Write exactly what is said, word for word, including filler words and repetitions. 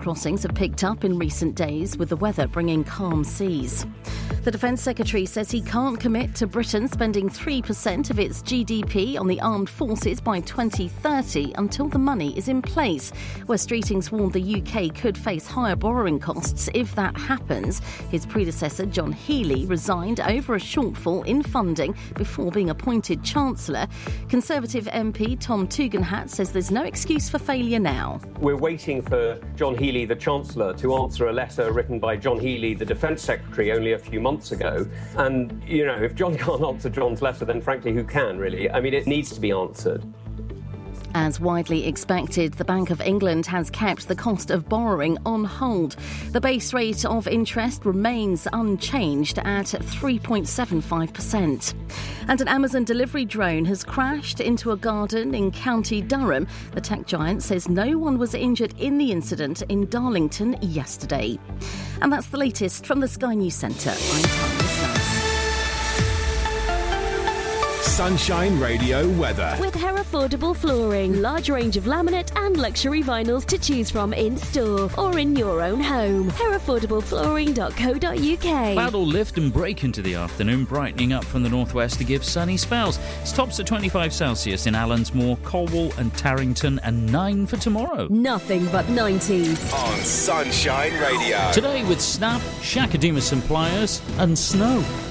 crossings have picked up in recent days, with the weather bringing calm seas. The Defence Secretary says he can't commit to Britain spending three percent of its G D P on the armed forces by twenty thirty until the money is in place. West Streetings warned the U K could face higher borrowing costs if that happens. His predecessor, John Healey, resigned over a shortfall in funding before being appointed Chancellor. Conservative M P Tom Tugendhat says there's no excuse for failure now. We're waiting for John Healey, the Chancellor, to answer a letter written by John Healey, the Defence Secretary, only a few months ago. And, you know, if John can't answer John's letter, then frankly, who can, really? I mean, it needs to be answered. As widely expected, the Bank of England has kept the cost of borrowing on hold. The base rate of interest remains unchanged at three point seven five percent. And an Amazon delivery drone has crashed into a garden in County Durham. The tech giant says no one was injured in the incident in Darlington yesterday. And that's the latest from the Sky News Centre. I'm Tanya Snell. Sunshine Radio weather. With Herefordable Flooring, large range of laminate and luxury vinyls to choose from in store or in your own home. herefordable flooring dot co dot uk. Cloud will lift and break into the afternoon, brightening up from the northwest to give sunny spells. It's tops at twenty-five Celsius in Allensmore, Colwall and Tarrington, and nine for tomorrow. Nothing but nineties. On Sunshine Radio. Today with Snap, Shakadima Suppliers and snow.